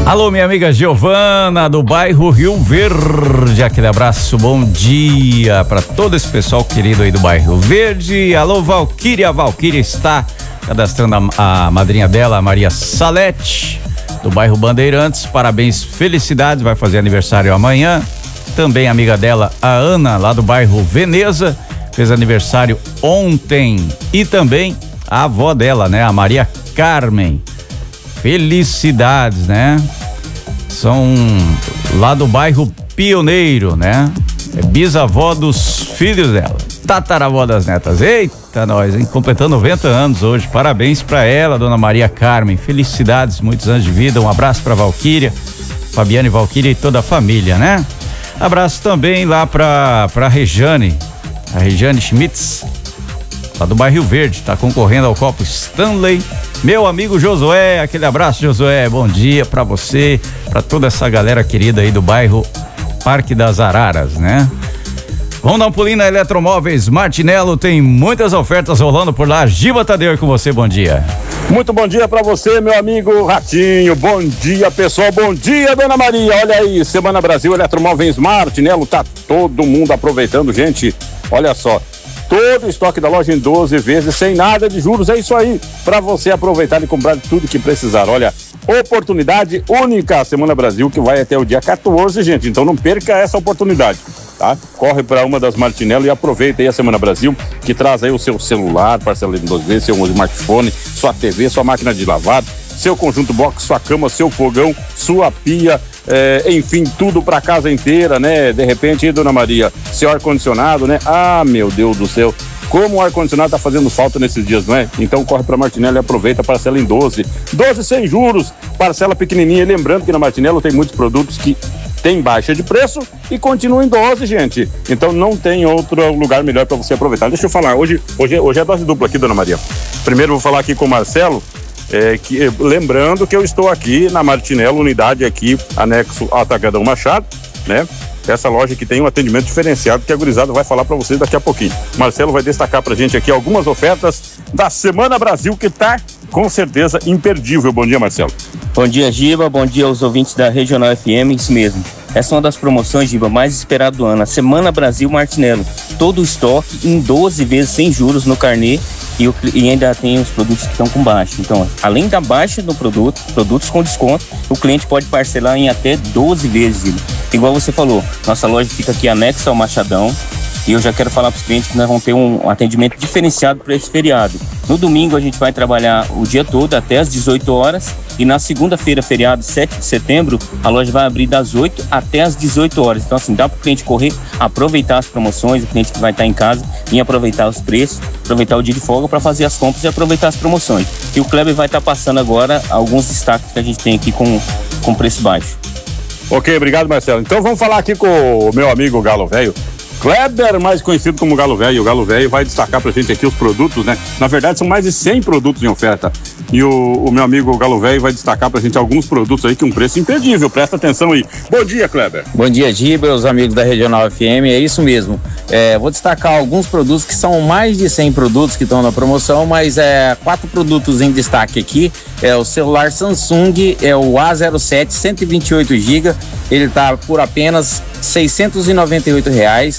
Alô, minha amiga Giovana, do bairro Rio Verde, aquele abraço, bom dia para todo esse pessoal querido aí do bairro Verde. Alô, Valquíria, a Valquíria está cadastrando a madrinha dela, a Maria Salete, do bairro Bandeirantes, parabéns, felicidades, vai fazer aniversário amanhã. Também a amiga dela, a Ana, lá do bairro Veneza, fez aniversário ontem. E também a avó dela, né, a Maria Carmen. Felicidades, né? São lá do bairro Pioneiro, né? É bisavó dos filhos dela, tataravó das netas. Eita, nós, hein? Completando 90 anos hoje. Parabéns pra ela, dona Maria Carmen. Felicidades, muitos anos de vida. Um abraço pra Valquíria, Fabiane Valquíria e toda a família, né? Abraço também lá pra Rejane, a Rejane Schmitz, lá do bairro Verde, tá concorrendo ao copo Stanley. Meu amigo Josué, aquele abraço, Josué, bom dia pra você, pra toda essa galera querida aí do bairro Parque das Araras, né? Vamos dar um pulinho na Eletromóveis Martinello, tem muitas ofertas rolando por lá. Giba Tadeu com você, bom dia. Muito bom dia pra você, meu amigo Ratinho, bom dia pessoal, bom dia dona Maria, olha aí, Semana Brasil Eletromóveis Martinello, tá todo mundo aproveitando, gente, olha só. Todo o estoque da loja em 12 vezes, sem nada de juros, é isso aí, para você aproveitar e comprar tudo que precisar. Olha, oportunidade única, Semana Brasil, que vai até o dia 14, gente, então não perca essa oportunidade, tá? Corre para uma das Martinello e aproveita aí a Semana Brasil, que traz aí o seu celular, parcela em 12 vezes, seu smartphone, sua TV, sua máquina de lavar, seu conjunto box, sua cama, seu fogão, sua pia, enfim, tudo pra casa inteira, né? De repente, aí, dona Maria, seu ar-condicionado, né? Ah, meu Deus do céu, como o ar-condicionado tá fazendo falta nesses dias, não é? Então corre pra Martinello e aproveita, parcela em 12 sem juros, parcela pequenininha. E lembrando que na Martinello tem muitos produtos que tem baixa de preço e continua em 12, gente. Então não tem outro lugar melhor para você aproveitar. Deixa eu falar, hoje é dose dupla aqui, dona Maria. Primeiro vou falar aqui com o Marcelo, lembrando que eu estou aqui na Martinello, unidade aqui, anexo ao Atacadão Machado, né? Essa loja que tem um atendimento diferenciado que a gurizada vai falar para vocês daqui a pouquinho. Marcelo vai destacar pra gente aqui algumas ofertas da Semana Brasil que tá com certeza imperdível. Bom dia, Marcelo. Bom dia, Giba, bom dia aos ouvintes da Regional FM, isso mesmo. Essa é uma das promoções, Giba, mais esperada do ano, a Semana Brasil Martinello. Todo o estoque em 12 vezes sem juros no carnê e ainda tem os produtos que estão com baixa. Então, além da baixa do produto, produtos com desconto, o cliente pode parcelar em até 12 vezes, Giba. Igual você falou, nossa loja fica aqui anexa ao Machadão. E eu já quero falar para os clientes que nós vamos ter um atendimento diferenciado para esse feriado. No domingo a gente vai trabalhar o dia todo até às 18 horas e na segunda-feira, feriado 7 de setembro, a loja vai abrir das 8 até às 18 horas. Então assim, dá para o cliente correr, aproveitar as promoções, o cliente que vai estar em casa, e aproveitar os preços, aproveitar o dia de folga para fazer as compras e aproveitar as promoções. E o Kleber vai estar passando agora alguns destaques que a gente tem aqui com preço baixo. Ok, obrigado, Marcelo. Então vamos falar aqui com o meu amigo Galo Velho. Kleber, mais conhecido como Galo Velho. O Galo Velho vai destacar pra gente aqui os produtos, né? Na verdade, são mais de 100 produtos em oferta. E o meu amigo Galo Velho vai destacar pra gente alguns produtos aí que um preço imperdível. Presta atenção aí. Bom dia, Kleber. Bom dia, Giba, os amigos da Regional FM. É isso mesmo. Vou destacar alguns produtos que são mais de 100 produtos que estão na promoção, mas 4 produtos em destaque aqui. É o celular Samsung, é o A07 128 GB. Ele tá por apenas R$ 698.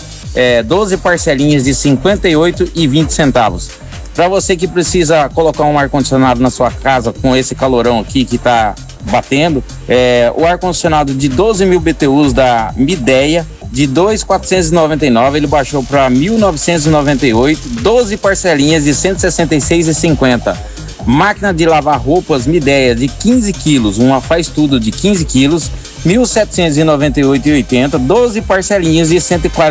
12 parcelinhas de 58,20 centavos. Para você que precisa colocar um ar-condicionado na sua casa com esse calorão aqui que tá batendo, o ar-condicionado de 12 mil BTUs da Midea, de 2.499, ele baixou para 1.998, 12 parcelinhas de 166,50. Máquina de lavar roupas Midea de 15 quilos, uma faz tudo de 15 quilos, 1.798,80, 12 parcelinhas de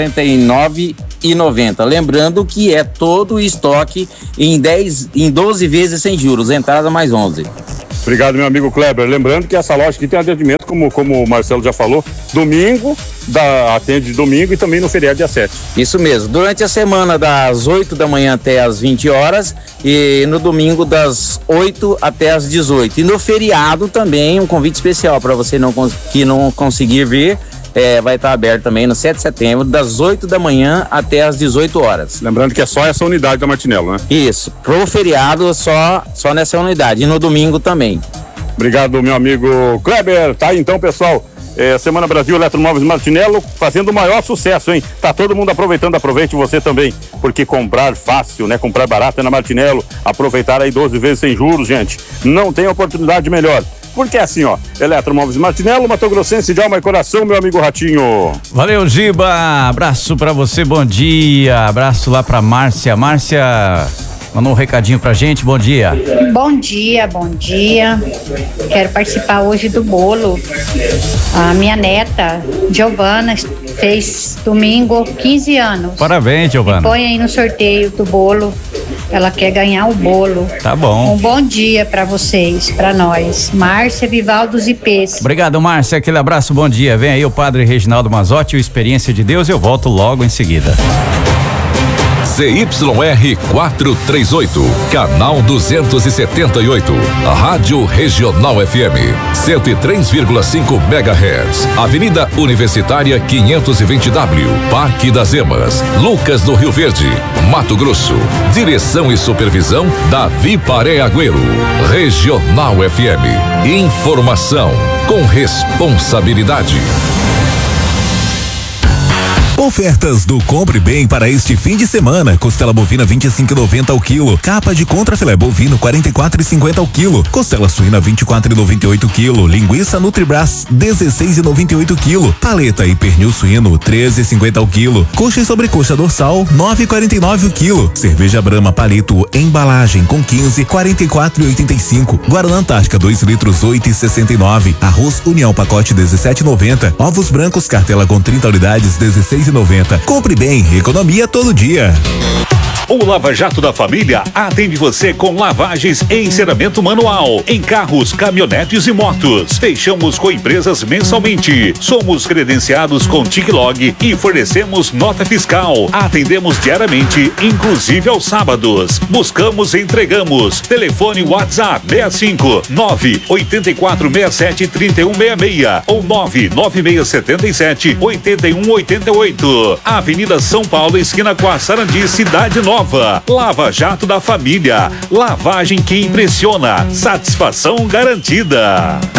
149,90. Lembrando que é todo o estoque em 12 vezes sem juros, entrada mais 11. Obrigado, meu amigo Kleber. Lembrando que essa loja aqui tem atendimento, como o Marcelo já falou, domingo, atende domingo e também no feriado dia 7. Isso mesmo, durante a semana das 8 da manhã até as 20 horas e no domingo das 8 até as 18. E no feriado também um convite especial para você que não conseguir vir. Vai estar aberto também no 7 de setembro, das 8 da manhã até as 18 horas. Lembrando que é só essa unidade da Martinello, né? Isso, pro feriado só nessa unidade e no domingo também. Obrigado, meu amigo Kleber. Tá aí então, pessoal. Semana Brasil Eletromóveis Martinello fazendo o maior sucesso, hein? Tá todo mundo aproveitando, aproveite você também, porque comprar fácil, né? Comprar barato é na Martinello, aproveitar aí 12 vezes sem juros, gente. Não tem oportunidade melhor. Porque é assim, ó, Eletromóveis Martinello, Mato Grossense de alma e coração, meu amigo Ratinho. Valeu, Giba, abraço pra você, bom dia, abraço lá pra Márcia. Márcia mandou um recadinho pra gente, bom dia. Bom dia. Quero participar hoje do bolo. A minha neta, Giovana, fez domingo 15 anos. Parabéns, Giovana. Põe aí no sorteio do bolo. Ela quer ganhar o bolo. Tá bom. Um bom dia pra vocês, pra nós. Márcia Vivaldos IPs. Obrigado, Márcia, aquele abraço, bom dia. Vem aí o padre Reginaldo Mazotti, o Experiência de Deus, eu volto logo em seguida. ZYR 438, canal 278, Rádio Regional FM, 103,5 MHz, Avenida Universitária 520W, Parque das Emas, Lucas do Rio Verde, Mato Grosso. Direção e supervisão Davi Paré Agüero. Regional FM, informação com responsabilidade. Ofertas do Compre Bem para este fim de semana. Costela bovina 25,90 ao quilo. Capa de contrafilé bovino 44,50 ao quilo. Costela suína 24,98 quilo. Linguiça Nutribras 16,98 quilo. Paleta e pernil suíno 13,50 ao quilo. Coxa e sobrecoxa dorsal 9,49 o quilo. Cerveja Brahma palito embalagem com 15 44,85. Guaraná Antártica 2 litros 8,69. Arroz União pacote 17,90. Ovos brancos cartela com 30 unidades 16,90. Compre bem, economia todo dia. O Lava Jato da Família atende você com lavagens e enceramento manual em carros, caminhonetes e motos. Fechamos com empresas mensalmente. Somos credenciados com TicLog e fornecemos nota fiscal. Atendemos diariamente, inclusive aos sábados. Buscamos e entregamos. Telefone WhatsApp 65 98467 3166 ou 99677 8188. Avenida São Paulo, esquina com a Sarandi, Cidade Nova. Lava Jato da Família. Lavagem que impressiona. Satisfação garantida.